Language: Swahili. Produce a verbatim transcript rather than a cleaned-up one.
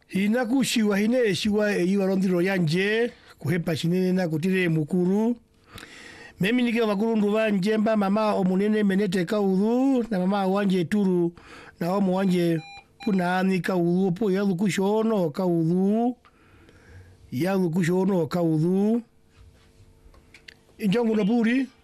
Hina kushiwa hine eshiwa eyiwa rondiro yanje kuhepa shinene na kutire mukuru. Memi nike wakurundu wanje mba mama omunene menete kaudhu na mama wanje turu na omu wanje punaani kaudhu po yadu kushono kaudhu yadu kushono kaudhu. Injongu naburi